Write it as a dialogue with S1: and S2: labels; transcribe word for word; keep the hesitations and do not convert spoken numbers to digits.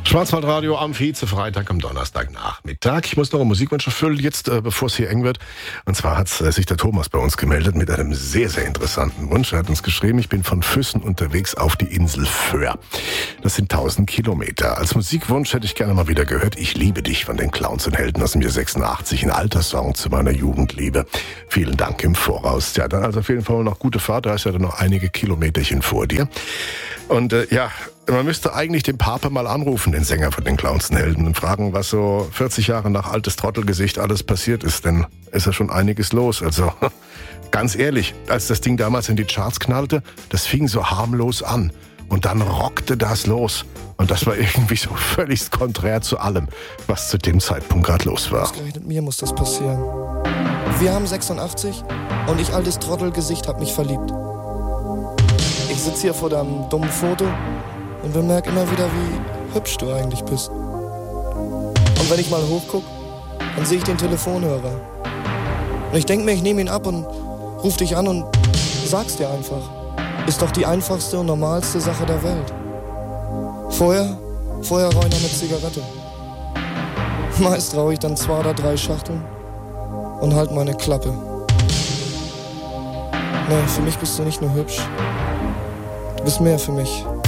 S1: Schwarzwaldradio am Vize-Freitag am Donnerstagnachmittag. Ich muss noch einen Musikwunsch erfüllen, jetzt, äh, bevor es hier eng wird. Und zwar hat äh, sich der Thomas bei uns gemeldet mit einem sehr, sehr interessanten Wunsch. Er hat uns geschrieben, ich bin von Füssen unterwegs auf die Insel Föhr. Das sind tausend Kilometer. Als Musikwunsch hätte ich gerne mal wieder gehört, Ich liebe dich von den Clowns und Helden aus dem Jahr sechsundachtzig. Ein alter Song zu meiner Jugendliebe. Vielen Dank im Voraus. Ja, dann also auf jeden Fall noch gute Fahrt. Da ist ja dann noch einige Kilometerchen vor dir. Und äh, ja, man müsste eigentlich den Pape mal anrufen, den Sänger von den Clowns und Helden, und fragen, was so vierzig Jahre nach altes Trottelgesicht alles passiert ist. Denn ist ja schon einiges los. Also ganz ehrlich, als das Ding damals in die Charts knallte, das fing so harmlos an. Und dann rockte das los. Und das war irgendwie so völlig konträr zu allem, was zu dem Zeitpunkt gerade los war.
S2: Ausgerechnet mir muss das passieren. Wir haben sechsundachtzig und ich, altes Trottelgesicht, hab mich verliebt. Ich sitze hier vor deinem dummen Foto und bemerke immer wieder, wie hübsch du eigentlich bist. Und wenn ich mal hochguck, dann sehe ich den Telefonhörer. Und ich denke mir, ich nehme ihn ab und ruf dich an und sag's dir einfach. Ist doch die einfachste und normalste Sache der Welt. Vorher, vorher rauche ich noch eine Zigarette. Meist rauche ich dann zwei oder drei Schachteln und halt meine Klappe. Nee, für mich bist du nicht nur hübsch. Du bist mehr für mich.